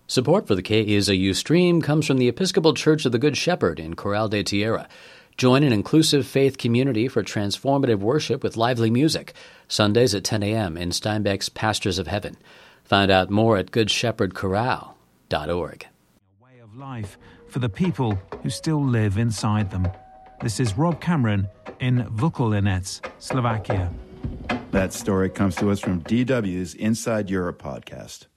Support for the KEZU stream comes from the Episcopal Church of the Good Shepherd in Corral de Tierra. Join an inclusive faith community for transformative worship with lively music, Sundays at 10 a.m. in Steinbeck's Pastures of Heaven. Find out more at goodshepherdcorral.org. A way of life for the people who still live inside them. This is Rob Cameron in Vukolinec, Slovakia. That story comes to us from DW's Inside Europe podcast.